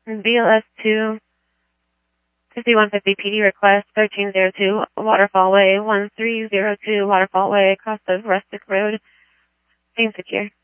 BLS 2, 5150 PD request, 1302 Waterfall Way, 1302 Waterfall Way, across the Rustic Road. Being secure.